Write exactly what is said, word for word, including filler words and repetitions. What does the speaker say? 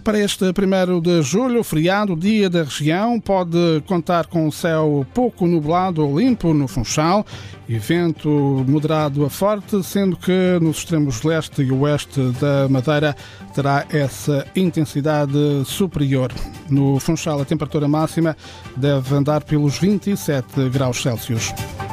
Para este primeiro de julho, feriado, dia da região, pode contar com o céu pouco nublado ou limpo no Funchal e vento moderado a forte, sendo que nos extremos leste e oeste da Madeira terá essa intensidade superior. No Funchal, a temperatura máxima deve andar pelos vinte e sete graus Celsius.